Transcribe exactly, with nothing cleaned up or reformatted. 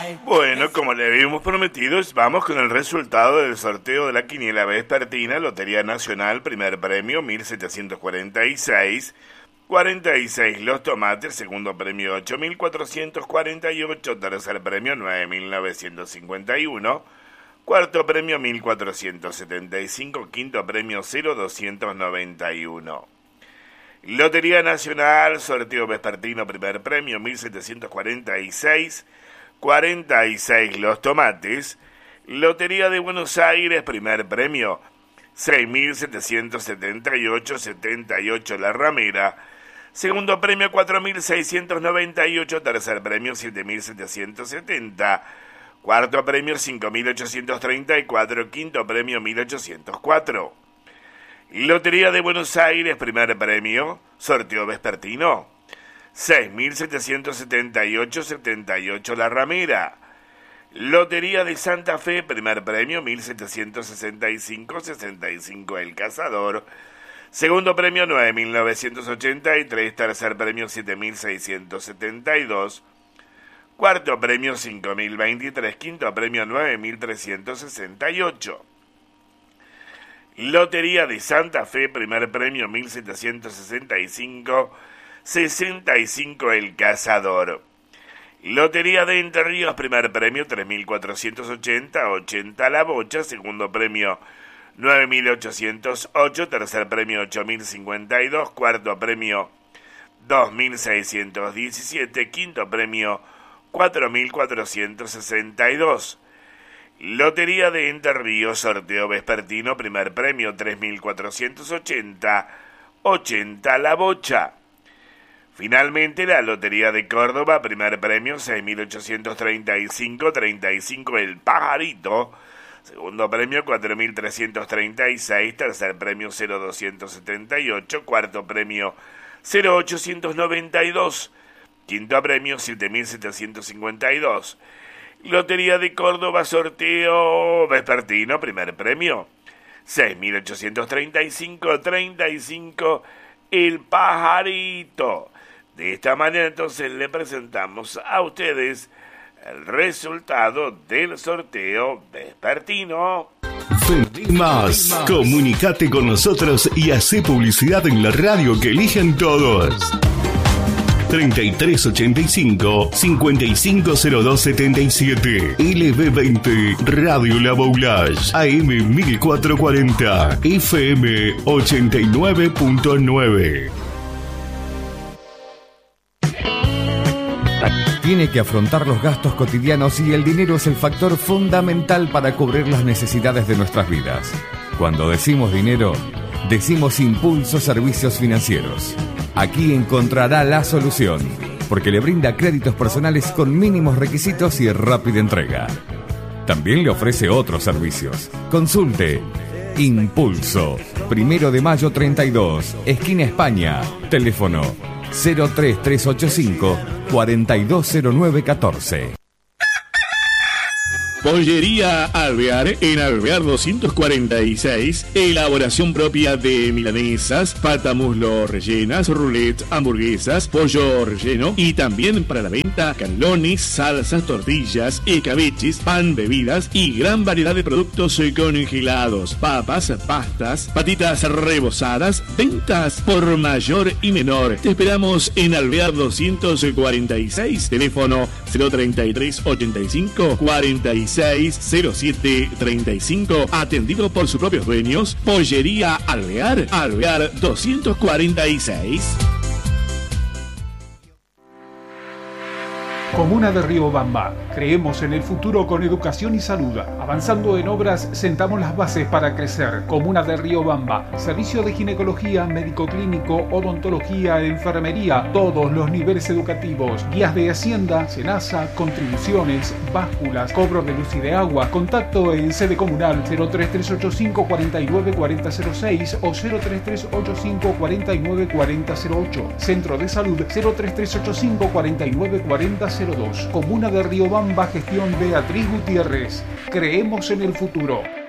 Bueno, como le habíamos prometido, vamos con el resultado del sorteo de la quiniela vespertina, Lotería Nacional, primer premio mil setecientos cuarenta y seis, cuarenta y seis los tomates, segundo premio ocho mil cuatrocientos cuarenta y ocho, tercer premio nueve mil novecientos cincuenta y uno, cuarto premio mil cuatrocientos setenta y cinco, quinto premio cero mil doscientos noventa y uno. Lotería Nacional, sorteo vespertino, primer premio mil setecientos cuarenta y seis, cuarenta y seis los tomates. Lotería de Buenos Aires, primer premio seis mil setecientos setenta y ocho, setenta y ocho la ramera. Segundo premio cuatro mil seiscientos noventa y ocho, tercer premio siete mil setecientos setenta, cuarto premio cinco mil ochocientos treinta y cuatro, quinto premio mil ochocientos cuatro. Lotería de Buenos Aires, primer premio, sorteo vespertino, seis mil setecientos setenta y ocho, setenta y ocho la ramera. Lotería de Santa Fe, primer premio, mil setecientos sesenta y cinco, sesenta y cinco el cazador. Segundo premio, nueve mil novecientos ochenta y tres, tercer premio, siete mil seiscientos setenta y dos. Cuarto premio, cinco mil veintitrés, quinto premio, nueve mil trescientos sesenta y ocho. Lotería de Santa Fe, primer premio, mil setecientos sesenta y cinco, sesenta y cinco el cazador. Lotería de Entre Ríos, primer premio, tres mil cuatrocientos ochenta, ochenta la bocha, segundo premio, nueve mil ochocientos ocho, tercer premio, ocho mil cincuenta y dos, cuarto premio, dos mil seiscientos diecisiete, quinto premio, cuatro mil cuatrocientos sesenta y dos. Lotería de Entre Ríos, sorteo vespertino, primer premio, tres mil cuatrocientos ochenta, ochenta la bocha. Finalmente, la Lotería de Córdoba, primer premio, seis mil ochocientos treinta y cinco, treinta y cinco el pajarito. Segundo premio, cuatro mil trescientos treinta y seis, tercer premio, cero mil doscientos setenta y ocho, cuarto premio, cero mil ochocientos noventa y dos, quinto premio, siete mil setecientos cincuenta y dos. Lotería de Córdoba, sorteo vespertino, primer premio, seis mil ochocientos treinta y cinco, treinta y cinco, el pajarito. De esta manera, entonces, le presentamos a ustedes el resultado del sorteo vespertino. Vendí más. Comunicate con nosotros y hacé publicidad en la radio que eligen todos. treinta y tres ochenta y cinco, cincuenta y cinco cero dos setenta y siete. L B veinte Radio La Boulage. A M mil cuatrocientos cuarenta. F M ochenta y nueve punto nueve. Tiene que afrontar los gastos cotidianos y el dinero es el factor fundamental para cubrir las necesidades de nuestras vidas. Cuando decimos dinero, decimos Impulso Servicios Financieros. Aquí encontrará la solución, porque le brinda créditos personales con mínimos requisitos y rápida entrega. También le ofrece otros servicios. Consulte Impulso, Primero de Mayo treinta y dos, esquina España. Teléfono cero tres tres ocho cinco, cuatro dos cero nueve uno cuatro. Pollería Alvear, en Alvear doscientos cuarenta y seis, elaboración propia de milanesas, pata muslo rellenas, roulette, hamburguesas, pollo relleno y también para la venta canelones, salsas, tortillas, escabeches, pan, bebidas y gran variedad de productos congelados, papas, pastas, patitas rebozadas, ventas por mayor y menor. Te esperamos en Alvear doscientos cuarenta y seis, teléfono cero treinta y tres ochenta y cinco, cuarenta y seis, cero siete treinta y cinco, atendido por sus propios dueños. Pollería Alvear, Alvear doscientos cuarenta y seis. Comuna de Riobamba. Creemos en el futuro con educación y salud. Avanzando en obras, sentamos las bases para crecer. Comuna de Riobamba. Servicio de ginecología, médico clínico, odontología, enfermería, todos los niveles educativos. Guías de Hacienda, Senasa, contribuciones, básculas, cobro de luz y de agua. Contacto en sede comunal cero tres tres ocho cinco, cuatro nueve cuatro cero cero seis o cero tres tres ocho cinco, cuatro nueve cuatro cero ocho. Centro de Salud cero tres tres ocho cinco, cuatro nueve cuatro cero dos. Comuna de Riobamba, gestión Beatriz Gutiérrez. Creemos en el futuro.